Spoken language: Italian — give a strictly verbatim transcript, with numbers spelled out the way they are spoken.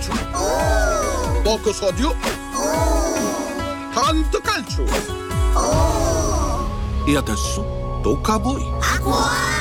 calcio, poco sodio, tanto calcio. E adesso tocca a voi. Acqua!